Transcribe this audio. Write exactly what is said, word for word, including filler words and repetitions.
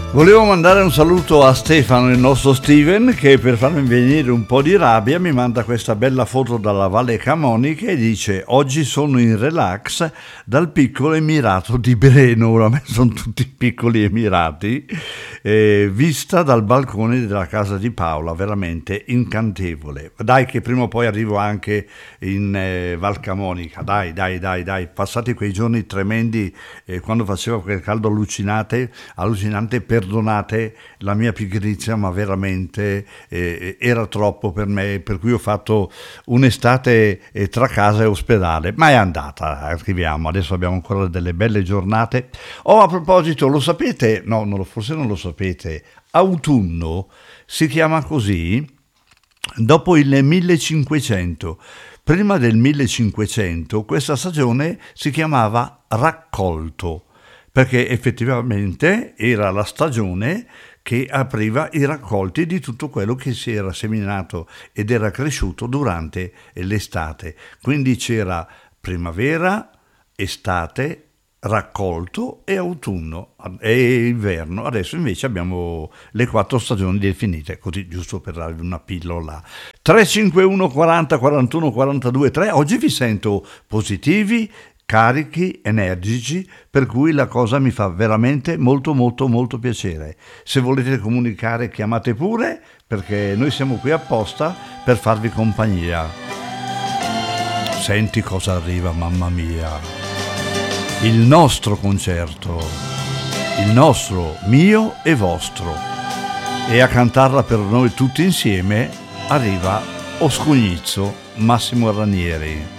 Volevo mandare un saluto a Stefano, il nostro Steven, che per farmi venire un po' di rabbia mi manda questa bella foto dalla Valle Camonica e dice: oggi sono in relax dal piccolo Emirato di Breno. Ora sono tutti piccoli emirati, eh, vista dal balcone della casa di Paola, veramente incantevole. Dai che prima o poi arrivo anche in eh, Val Camonica, dai dai dai dai, passati quei giorni tremendi eh, quando faceva quel caldo allucinante, allucinante per Perdonate la mia pigrizia, ma veramente eh, era troppo per me, per cui ho fatto un'estate eh, tra casa e ospedale, ma è andata, arriviamo, adesso abbiamo ancora delle belle giornate. Oh, a proposito, lo sapete? No, non lo, forse non lo sapete, autunno si chiama così dopo il millecinquecento. Prima del millecinquecento questa stagione si chiamava raccolto, perché effettivamente era la stagione che apriva i raccolti di tutto quello che si era seminato ed era cresciuto durante l'estate. Quindi c'era primavera, estate, raccolto e autunno e inverno. Adesso invece abbiamo le quattro stagioni definite, così giusto per darvi una pillola. tre cinque uno quaranta quarantuno quarantadue tre. Oggi vi sento positivi, carichi, energici, per cui la cosa mi fa veramente molto molto molto piacere. Se volete comunicare chiamate pure, perché noi siamo qui apposta per farvi compagnia. Senti cosa arriva, mamma mia, il nostro concerto, il nostro, mio e vostro, e a cantarla per noi tutti insieme arriva Oscugnizzo, Massimo Ranieri.